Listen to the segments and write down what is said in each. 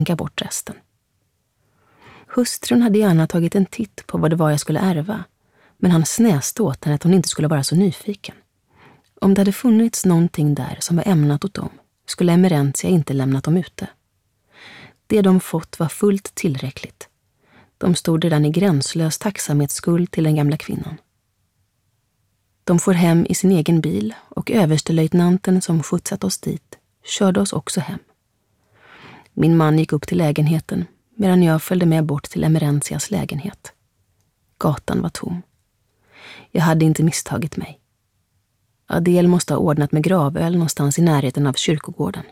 skänka bort resten. Hustrun hade gärna tagit en titt på vad det var jag skulle ärva, men han snäste åt henne att hon inte skulle vara så nyfiken. Om det hade funnits någonting där som var ämnat åt dem, skulle Emerentia inte lämnat dem ute. Det de fått var fullt tillräckligt. De stod redan i gränslös tacksamhetsskuld till den gamla kvinnan. De får hem i sin egen bil och överstelöjtnanten som skjutsat oss dit körde oss också hem. Min man gick upp till lägenheten medan jag följde med bort till Emerentias lägenhet. Gatan var tom. Jag hade inte misstagit mig. Adel måste ha ordnat med gravöl någonstans i närheten av kyrkogården.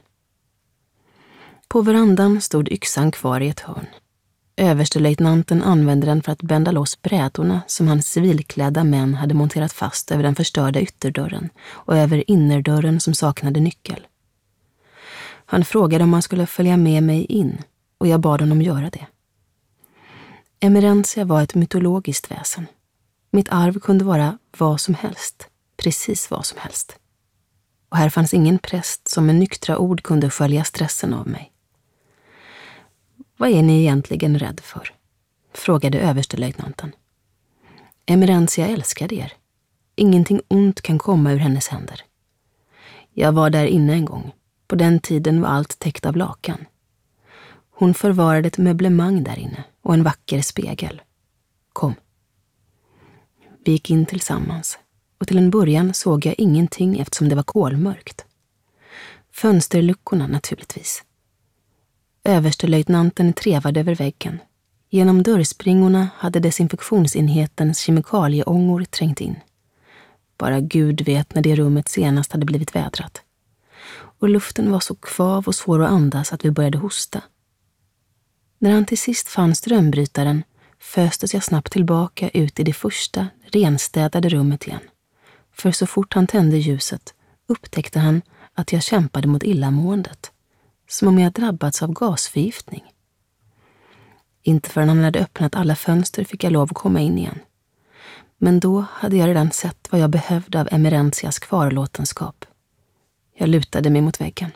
På verandan stod yxan kvar i ett hörn. Överstelöjtnanten använde den för att bända loss brädorna som hans civilklädda män hade monterat fast över den förstörda ytterdörren och över innerdörren som saknade nyckel. Han frågade om han skulle följa med mig in och jag bad honom göra det. Emerentia var ett mytologiskt väsen. Mitt arv kunde vara vad som helst, precis vad som helst. Och här fanns ingen präst som med nyktra ord kunde skölja stressen av mig. Vad är ni egentligen rädd för? Frågade överstelöjtnanten. Emerentia älskade er. Ingenting ont kan komma ur hennes händer. Jag var där inne en gång. På den tiden var allt täckt av lakan. Hon förvarade ett möblemang där inne och en vacker spegel. Kom. Vi gick in tillsammans och till en början såg jag ingenting eftersom det var kolmörkt. Fönsterluckorna naturligtvis. Överstelöjtnanten trevade över väggen. Genom dörrspringorna hade desinfektionsenhetens kemikalieångor trängt in. Bara Gud vet när det rummet senast hade blivit vädrat. Och luften var så kvav och svår att andas att vi började hosta. När han till sist fann strömbrytaren föstes jag snabbt tillbaka ut i det första, renstädade rummet igen. För så fort han tände ljuset upptäckte han att jag kämpade mot illamåendet. Som om jag drabbats av gasförgiftning. Inte förrän han hade öppnat alla fönster fick jag lov att komma in igen. Men då hade jag redan sett vad jag behövde av Emerentias kvarlåtenskap. Jag lutade mig mot väggen.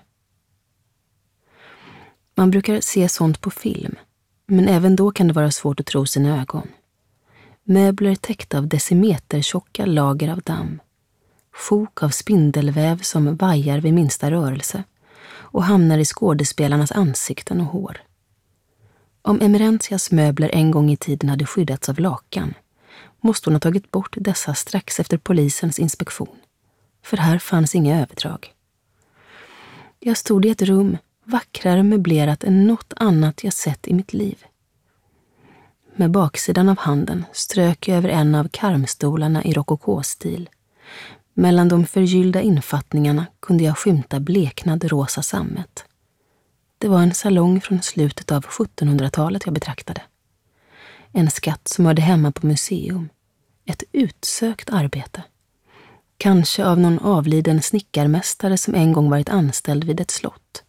Man brukar se sånt på film, men även då kan det vara svårt att tro sina ögon. Möbler täckta av decimetertjocka lager av damm. Sjok av spindelväv som vajar vid minsta rörelse och hamnar i skådespelarnas ansikten och hår. Om Emerentias möbler en gång i tiden hade skyddats av lakan måste hon ha tagit bort dessa strax efter polisens inspektion. För här fanns inga överdrag. Jag stod i ett rum vackrare möblerat än något annat jag sett i mitt liv. Med baksidan av handen strök jag över en av karmstolarna i rokokostil. Mellan de förgyllda infattningarna kunde jag skymta bleknad rosa sammet. Det var en salong från slutet av 1700-talet jag betraktade. En skatt som hörde hemma på museum. Ett utsökt arbete. Kanske av någon avliden snickarmästare som en gång varit anställd vid ett slott.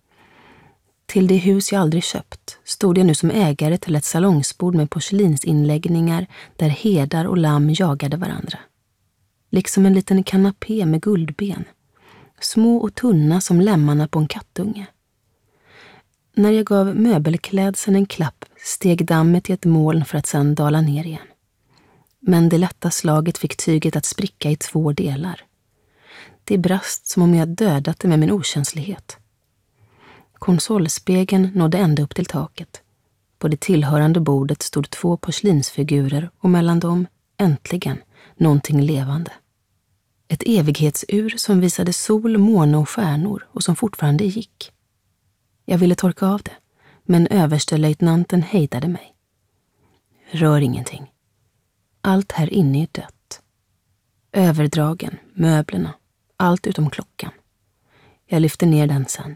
Till det hus jag aldrig köpt stod jag nu som ägare till ett salongsbord med porslinsinläggningar där herdar och lamm jagade varandra. Liksom en liten kanapé med guldben. Små och tunna som lämmarna på en kattunge. När jag gav möbelklädseln en klapp steg dammet i ett moln för att sedan dala ner igen. Men det lätta slaget fick tyget att spricka i 2 delar. Det brast som om jag dödat det med min okänslighet. Konsolspegeln nådde ända upp till taket. På det tillhörande bordet stod 2 porslinsfigurer och mellan dem, äntligen, någonting levande. Ett evighetsur som visade sol, måne och stjärnor och som fortfarande gick. Jag ville torka av det, men överstelöjtnanten hejdade mig. Rör ingenting. Allt här inne är dött. Överdragen, möblerna, allt utom klockan. Jag lyfte ner den sen.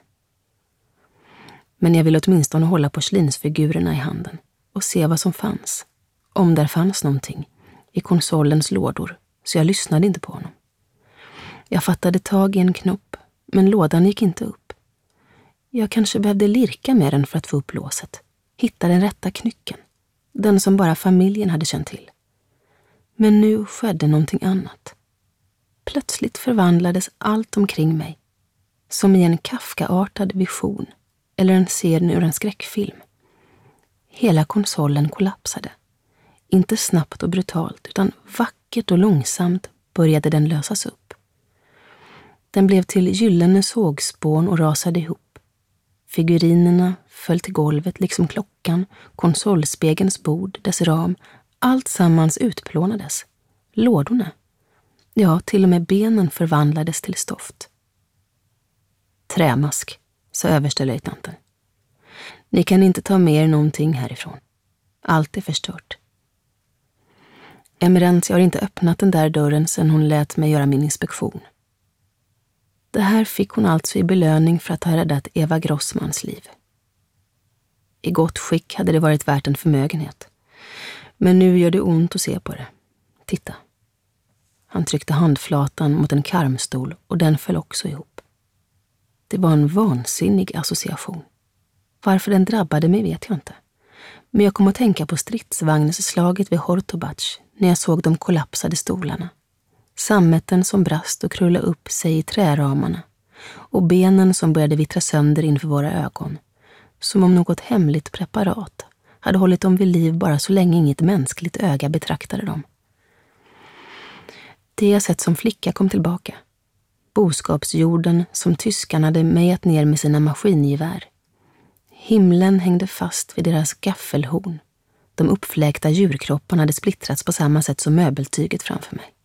Men jag ville åtminstone hålla porslinsfigurerna i handen och se vad som fanns. Om där fanns någonting i konsolens lådor, så jag lyssnade inte på honom. Jag fattade tag i en knopp, men lådan gick inte upp. Jag kanske behövde lirka med den för att få upp låset. Hitta den rätta knycken. Den som bara familjen hade känt till. Men nu skedde någonting annat. Plötsligt förvandlades allt omkring mig. Som i en Kafkaartad vision. eller en scen ur en skräckfilm. Hela konsolen kollapsade. Inte snabbt och brutalt, utan vackert och långsamt började den lösas upp. Den blev till gyllene sågspån och rasade ihop. Figurinerna föll till golvet liksom klockan, konsolspegelns bord, dess ram. Allt sammans utplånades. Lådorna. Ja, till och med benen förvandlades till stoft. Trämask, sa överstelöjtnanten. Ni kan inte ta med er någonting härifrån. Allt är förstört. Emerentia har inte öppnat den där dörren sedan hon lät mig göra min inspektion. Det här fick hon alltså i belöning för att ha räddat Eva Grossmans liv. I gott skick hade det varit värt en förmögenhet. Men nu gör det ont att se på det. Titta. Han tryckte handflatan mot en karmstol och den föll också ihop. Det var en vansinnig association. Varför den drabbade mig vet jag inte. Men jag kom att tänka på stridsvagnsslaget vid Hortobac när jag såg de kollapsade stolarna. Sammeten som brast och krullade upp sig i träramarna och benen som började vittra sönder inför våra ögon. Som om något hemligt preparat hade hållit dem vid liv bara så länge inget mänskligt öga betraktade dem. Det jag sett som flicka kom tillbaka. Boskapsjorden som tyskarna hade mejat ner med sina maskingevär. Himlen hängde fast vid deras gaffelhorn. De uppfläkta djurkropparna hade splittrats på samma sätt som möbeltyget framför mig.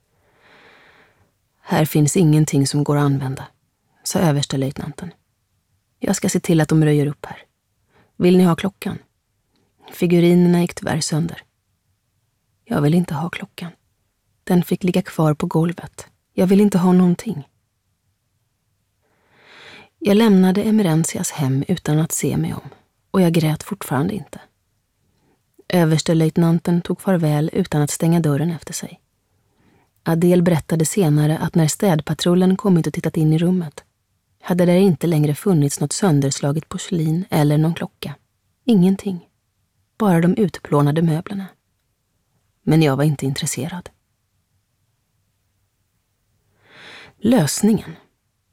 Här finns ingenting som går att använda, sa överstelöjtnanten. Jag ska se till att de röjer upp här. Vill ni ha klockan? Figurinerna gick tyvärr sönder. Jag vill inte ha klockan. Den fick ligga kvar på golvet. Jag vill inte ha någonting. Jag lämnade Emerentias hem utan att se mig om, och jag grät fortfarande inte. Överstelöjtnanten tog farväl utan att stänga dörren efter sig. Adele berättade senare att när städpatrullen kommit och tittat in i rummet hade där inte längre funnits något sönderslaget porslin eller någon klocka. Ingenting. Bara de utplånade möblerna. Men jag var inte intresserad. Lösningen.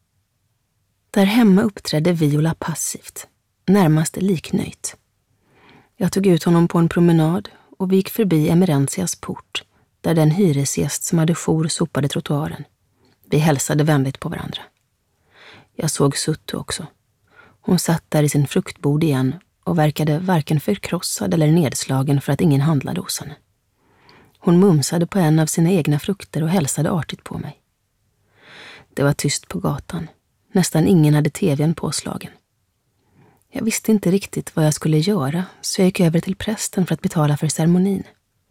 Där hemma uppträdde Viola passivt, närmast liknöjt. Jag tog ut honom på en promenad och vi gick förbi Emerentias port, där den hyresgäst som hade jour sopade trottoaren. Vi hälsade vänligt på varandra. Jag såg Suttu också. Hon satt där i sin fruktbord igen och verkade varken förkrossad eller nedslagen för att ingen handlade hos henne. Hon mumsade på en av sina egna frukter och hälsade artigt på mig. Det var tyst på gatan. Nästan ingen hade tvn påslagen. Jag visste inte riktigt vad jag skulle göra, så jag gick över till prästen för att betala för ceremonin.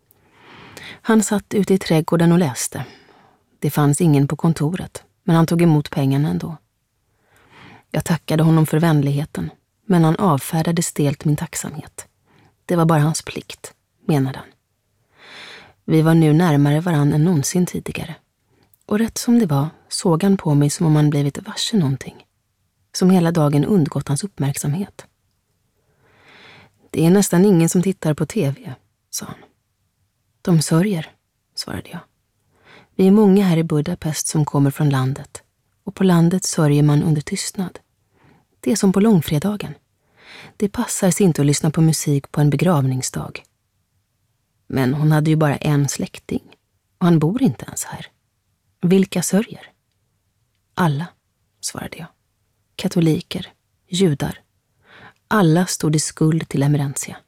Han satt ute i trädgården och läste. Det fanns ingen på kontoret, men han tog emot pengarna ändå. Jag tackade honom för vänligheten, men han avfärdade stelt min tacksamhet. Det var bara hans plikt, menade han. Vi var nu närmare varann än någonsin tidigare. Och rätt som det var såg han på mig som om han blivit varse någonting. Som hela dagen undgått hans uppmärksamhet. Det är nästan ingen som tittar på tv, sa han. De sörjer, svarade jag. Vi är många här i Budapest som kommer från landet. Och på landet sörjer man under tystnad. Det är som på långfredagen. Det passar sig inte att lyssna på musik på en begravningsdag. Men hon hade ju bara en släkting. Och han bor inte ens här. Vilka sörjer? Alla, svarade jag. Katoliker, judar. Alla stod i skuld till Emerentia.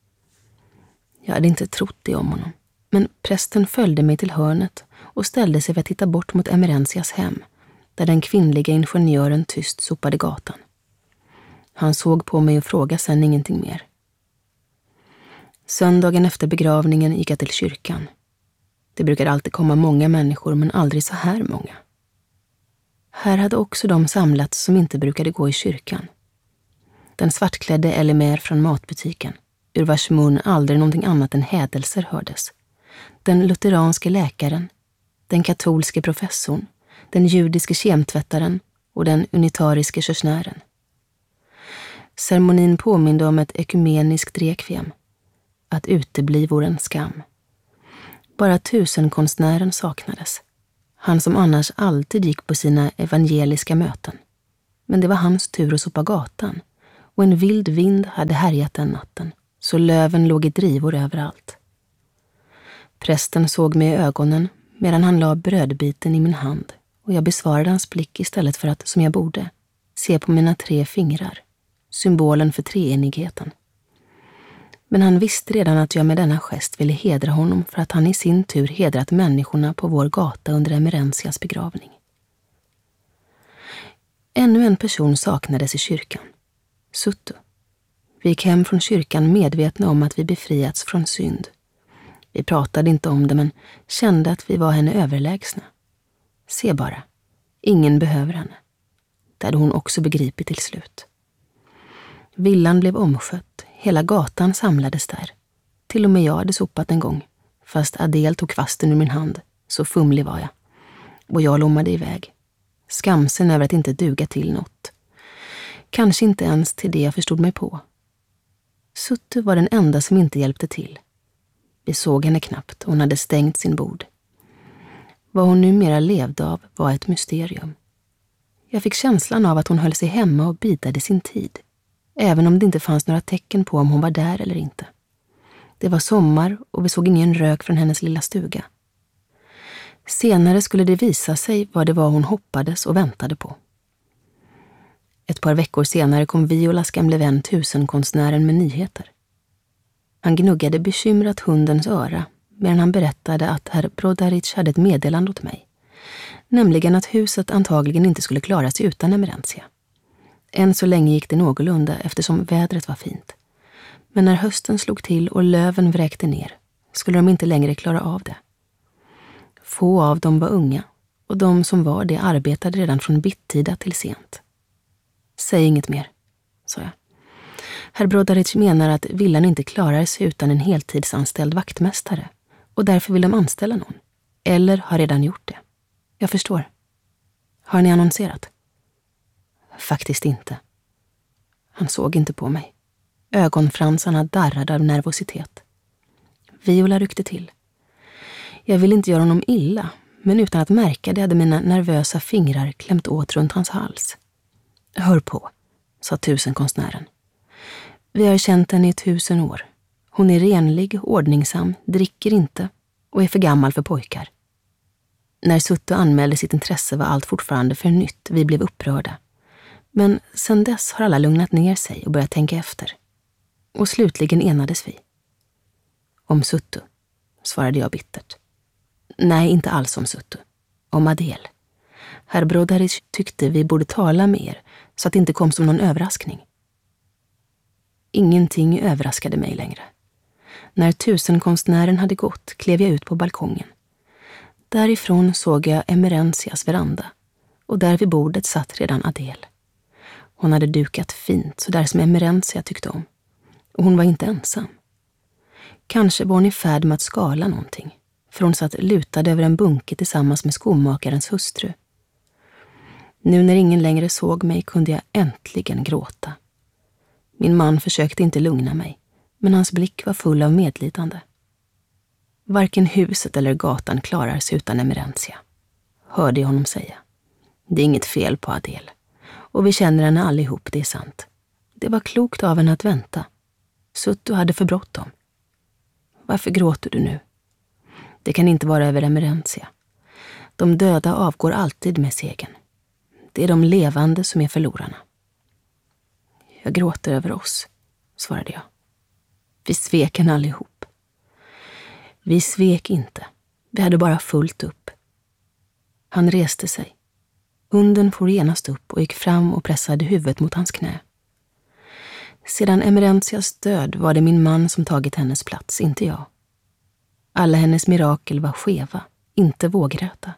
Jag hade inte trott det om honom. Men prästen följde mig till hörnet och ställde sig för att titta bort mot Emerentias hem, där den kvinnliga ingenjören tyst sopade gatan. Han såg på mig och frågade sen ingenting mer. Söndagen efter begravningen gick jag till kyrkan. Det brukar alltid komma många människor, men aldrig så här många. Här hade också de samlats som inte brukade gå i kyrkan. Den svartklädde Elimer från matbutiken, ur vars mun aldrig någonting annat än hädelser hördes. Den lutheranske läkaren, den katolske professorn, den judiske kemtvättaren och den unitariske körsnären. Ceremonin påminde om ett ekumeniskt rekviem. Att utebli vore en skam. Bara 1000-konstnären saknades. Han som annars alltid gick på sina evangeliska möten. Men det var hans tur att sopa gatan. och en vild vind hade härjat den natten, så löven låg i drivor överallt. Prästen såg mig i ögonen medan han la brödbiten i min hand, och jag besvarade hans blick istället för att, som jag borde, se på mina 3 fingrar, symbolen för treenigheten. Men han visste redan att jag med denna gest ville hedra honom för att han i sin tur hedrat människorna på vår gata under Emerenzias begravning. Ännu en person saknades i kyrkan. Suttu. Vi gick hem från kyrkan medvetna om att vi befriats från synd. Vi pratade inte om det, men kände att vi var henne överlägsna. Se bara, ingen behöver henne. Det hade hon också begripit till slut. Villan blev omskött, hela gatan samlades där. Till och med jag hade sopat en gång, fast Adele tog kvasten ur min hand, så fumlig var jag. Och jag lommade iväg, skamsen över att inte duga till något. Kanske inte ens till det jag förstod mig på. Suttu var den enda som inte hjälpte till. Vi såg henne knappt, hon hade stängt sin bord. Vad hon numera levde av var ett mysterium. Jag fick känslan av att hon höll sig hemma och bidade sin tid, även om det inte fanns några tecken på om hon var där eller inte. Det var sommar och vi såg ingen rök från hennes lilla stuga. Senare skulle det visa sig vad det var hon hoppades och väntade på. Ett par veckor senare kom Violas gamle vän Tusenkonstnären med nyheter. Han gnuggade bekymrat hundens öra medan han berättade att herr Brodaric hade ett meddelande åt mig. Nämligen att huset antagligen inte skulle klara sig utan Emerenzia. Än så länge gick det någorlunda eftersom vädret var fint. Men när hösten slog till och löven vräkte ner skulle de inte längre klara av det. Få av dem var unga och de som var det arbetade redan från bittida till sent. Säg inget mer, sa jag. Herr Brodaric menar att villan inte klarar sig utan en heltidsanställd vaktmästare och därför vill de anställa någon. Eller har redan gjort det. Jag förstår. Har ni annonserat? Faktiskt inte. Han såg inte på mig. Ögonfransarna darrade av nervositet. Viola ryckte till. Jag ville inte göra honom illa, men utan att märka det hade mina nervösa fingrar klämt åt runt hans hals. Hör på, sa Tusenkonstnären. Vi har känt henne i 1000 år. Hon är renlig, ordningsam, dricker inte och är för gammal för pojkar. När Suttu anmälde sitt intresse var allt fortfarande för nytt. Vi blev upprörda. Men sedan dess har alla lugnat ner sig och börjat tänka efter. Och slutligen enades vi. Om Suttu, svarade jag bittert. Nej, inte alls om Suttu. Om Adele. Herr Brodaric tyckte vi borde tala med er så att det inte kom som någon överraskning. Ingenting överraskade mig längre. När Tusenkonstnären hade gått klev jag ut på balkongen. Därifrån såg jag Emerenzias veranda och där vid bordet satt redan Adele. Hon hade dukat fint så där som Emerenzia tyckte om. Och hon var inte ensam. Kanske var hon i färd med att skala någonting, för hon satt lutad över en bunke tillsammans med skomakarens hustru. Nu när ingen längre såg mig kunde jag äntligen gråta. Min man försökte inte lugna mig, men hans blick var full av medlidande. Varken huset eller gatan klarar sig utan Emerenzia, hörde jag honom säga. Det är inget fel på Adele, och vi känner henne allihop, det är sant. Det var klokt av henne att vänta. Suttu hade för bråttom. Varför gråter du nu? Det kan inte vara över Emerenzia. De döda avgår alltid med segern. Det är de levande som är förlorarna. Jag gråter över oss, svarade jag. Vi svek henne allihop. Vi svek inte. Vi hade bara fullt upp. Han reste sig. Hunden for genast upp och gick fram och pressade huvudet mot hans knä. Sedan Emerenzias död var det min man som tagit hennes plats, inte jag. Alla hennes mirakel var skeva, inte vågräta.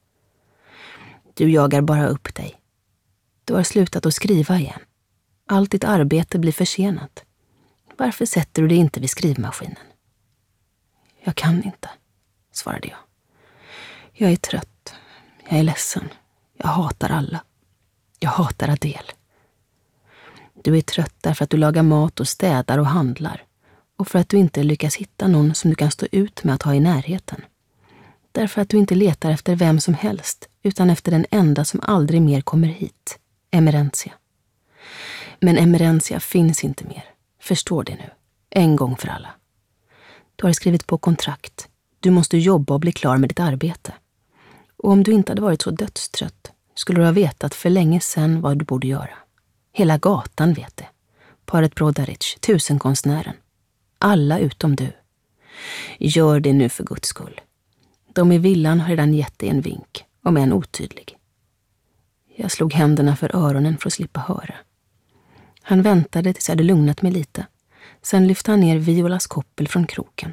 Du jagar bara upp dig. Du har slutat att skriva igen. Allt ditt arbete blir försenat. Varför sätter du dig inte vid skrivmaskinen? Jag kan inte, svarade jag. Jag är trött. Jag är ledsen. Jag hatar alla. Jag hatar Adele. Du är trött därför att du lagar mat och städar och handlar. Och för att du inte lyckas hitta någon som du kan stå ut med att ha i närheten. Därför att du inte letar efter vem som helst, utan efter den enda som aldrig mer kommer hit, Emerenzia. Men Emerencia finns inte mer. Förstår det nu. En gång för alla. Du har skrivit på kontrakt. Du måste jobba och bli klar med ditt arbete. Och om du inte hade varit så dödstrött skulle du ha vetat för länge sedan vad du borde göra. Hela gatan vet det. Paret Brodaric, tusenkonstnären. Alla utom du. Gör det nu för Guds skull. De i villan har redan gett dig en vink, om än otydlig. Jag slog händerna för öronen för att slippa höra. Han väntade tills jag hade lugnat mig lite. Sen lyfte han ner Violas koppel från kroken.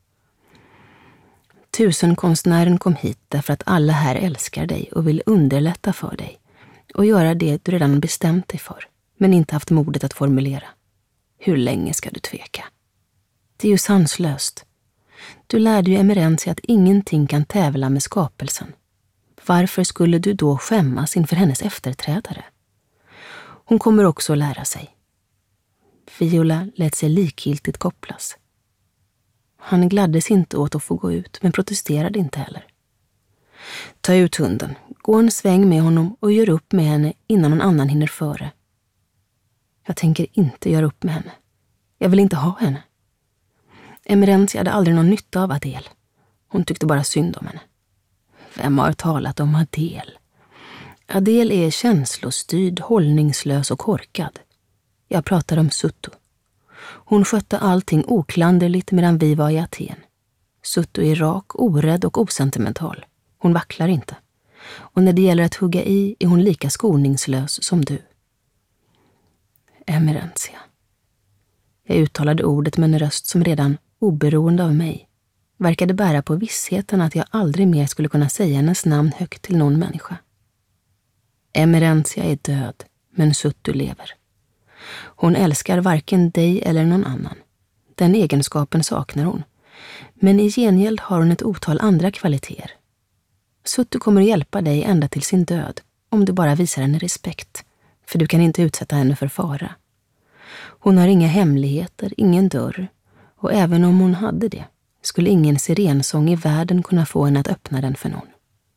Tusenkonstnären kom hit därför att alla här älskar dig och vill underlätta för dig. Och göra det du redan bestämt dig för, men inte haft modet att formulera. Hur länge ska du tveka? Det är ju sanslöst. Du lärde ju Emerencia att ingenting kan tävla med skapelsen. Varför skulle du då skämmas inför hennes efterträdare? Hon kommer också att lära sig. Viola lät sig likgiltigt kopplas. Han gladdes inte åt att få gå ut, men protesterade inte heller. Ta ut hunden, gå en sväng med honom och gör upp med henne innan någon annan hinner före. Jag tänker inte göra upp med henne. Jag vill inte ha henne. Emerencia hade aldrig någon nytta av Adele. Hon tyckte bara synd om henne. Vem har talat om Adele? Adele är känslostyrd, hållningslös och korkad. Jag pratar om Suttu. Hon skötte allting oklanderligt medan vi var i Aten. Suttu är rak, orädd och osentimental. Hon vacklar inte. Och när det gäller att hugga i är hon lika skoningslös som du. Emerencia. Jag uttalade ordet med en röst som redan, oberoende av mig, verkade bära på vissheten att jag aldrig mer skulle kunna säga hennes namn högt till någon människa. Emerencia är död, men Suttu lever. Hon älskar varken dig eller någon annan. Den egenskapen saknar hon. Men i gengäld har hon ett otal andra kvaliteter. Suttu kommer att hjälpa dig ända till sin död, om du bara visar henne respekt, för du kan inte utsätta henne för fara. Hon har inga hemligheter, ingen dörr, och även om hon hade det, skulle ingen sirensång i världen kunna få henne att öppna den för någon.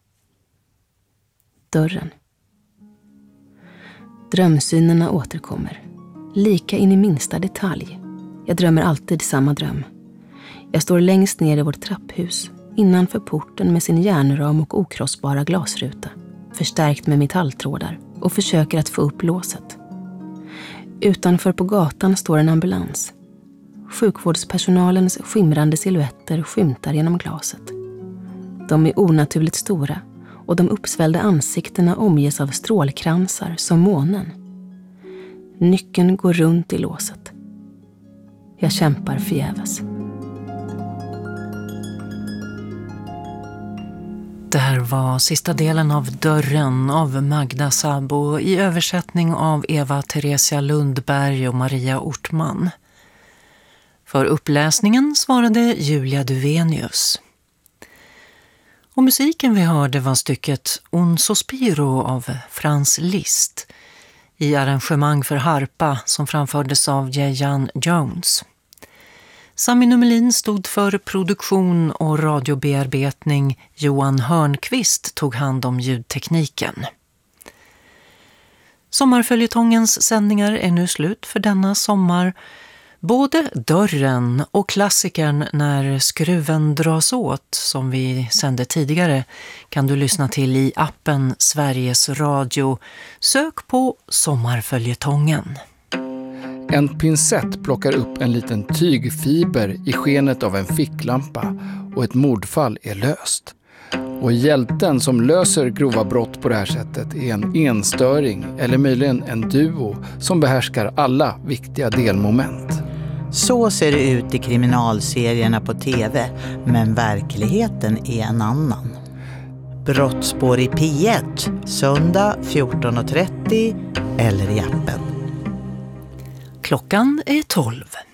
Dörren. Drömsynerna återkommer. Lika in i minsta detalj. Jag drömmer alltid samma dröm. Jag står längst ner i vårt trapphus, innanför porten med sin järnram och okrossbara glasruta, förstärkt med metalltrådar, och försöker att få upp låset. Utanför på gatan står en ambulans. Sjukvårdspersonalens skimrande silhuetter skymtar genom glaset. De är onaturligt stora och de uppsvällda ansiktena omges av strålkransar som månen. Nyckeln går runt i låset. Jag kämpar förgäves. Det här var sista delen av Dörren av Magda Sabo i översättning av Eva Theresia Lundberg och Maria Ortman. För uppläsningen svarade Julia Duvenius. Och musiken vi hörde var stycket Un sospiro av Franz Liszt i arrangemang för harpa som framfördes av Jan Jones. Sami Numelin stod för produktion och radiobearbetning. Johan Hörnqvist tog hand om ljudtekniken. Sommarföljetongens sändningar är nu slut för denna sommar. Både Dörren och klassikern När skruven dras åt, som vi sände tidigare, kan du lyssna till i appen Sveriges Radio. Sök på Sommarföljetongen. En pincett plockar upp en liten tygfiber i skenet av en ficklampa och ett mordfall är löst. Och hjälten som löser grova brott på det här sättet är en enstöring eller möjligen en duo som behärskar alla viktiga delmoment. Så ser det ut i kriminalserierna på tv, men verkligheten är en annan. Brottsspår i P1, söndag 14.30 eller i appen. Klockan är 12.